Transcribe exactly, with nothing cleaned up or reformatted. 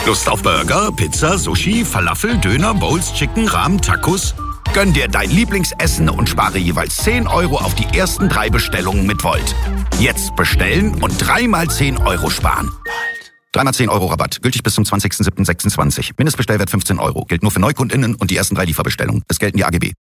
Lust auf Burger, Pizza, Sushi, Falafel, Döner, Bowls, Chicken, Ramen, Tacos? Gönn dir dein Lieblingsessen und spare jeweils zehn Euro auf die ersten drei Bestellungen mit Volt. Jetzt bestellen und dreimal zehn Euro sparen. Dreimal zehn Euro Rabatt. Gültig bis zum zwanzigsten siebten sechsundzwanzig. Mindestbestellwert fünfzehn Euro. Gilt nur für NeukundInnen und die ersten drei Lieferbestellungen. Es gelten die A G B.